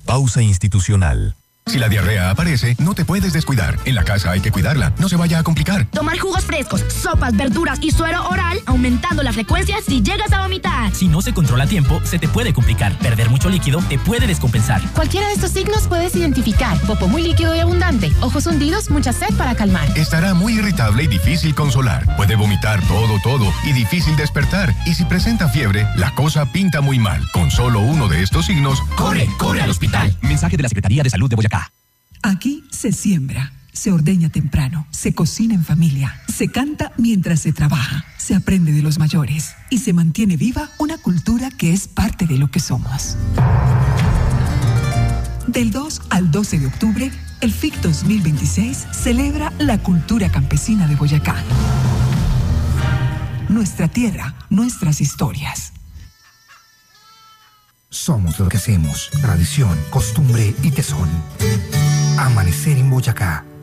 Pausa institucional. Si la diarrea aparece, no te puedes descuidar. En la casa hay que cuidarla, no se vaya a complicar. Tomar jugos frescos, sopas, verduras y suero oral, aumentando la frecuencia si llegas a vomitar. Si no se controla a tiempo, se te puede complicar. Perder mucho líquido te puede descompensar. Cualquiera de estos signos puedes identificar. Popó muy líquido y abundante, ojos hundidos, mucha sed para calmar. Estará muy irritable y difícil consolar. Puede vomitar todo y difícil despertar. Y si presenta fiebre, la cosa pinta muy mal. Con solo uno de estos signos, ¡corre al hospital! Mensaje de la Secretaría de Salud de Boyacá. Aquí se siembra, se ordeña temprano, se cocina en familia, se canta mientras se trabaja, se aprende de los mayores y se mantiene viva una cultura que es parte de lo que somos. Del 2 al 12 de octubre, el FIC 2026 celebra la cultura campesina de Boyacá. Nuestra tierra, nuestras historias. Somos lo que hacemos, tradición, costumbre y tesón. Amanecer en Boyacá,